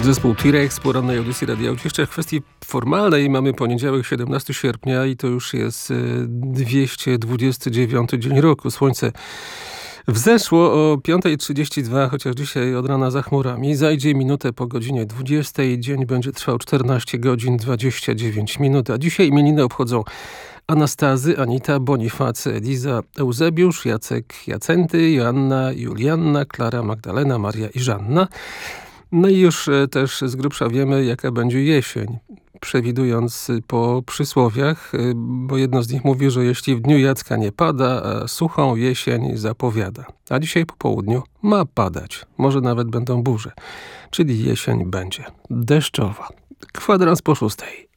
Zespół T-Rex, porannej audycji radiowej. Jeszcze w kwestii formalnej mamy poniedziałek, 17 sierpnia i to już jest 229 dzień roku. Słońce wzeszło o 5:32, chociaż dzisiaj od rana za chmurami. Zajdzie minutę po godzinie 20. Dzień będzie trwał 14 godzin 29 minut. A dzisiaj imieniny obchodzą Anastazy, Anita, Bonifacy, Eliza, Eusebiusz, Jacek, Jacenty, Joanna, Julianna, Klara, Magdalena, Maria i Żanna. No i już też z grubsza wiemy, jaka będzie jesień, przewidując po przysłowiach, bo jedno z nich mówi, że jeśli w dniu Jacka nie pada, a suchą jesień zapowiada. A dzisiaj po południu ma padać, może nawet będą burze, czyli jesień będzie deszczowa. Kwadrans po 6.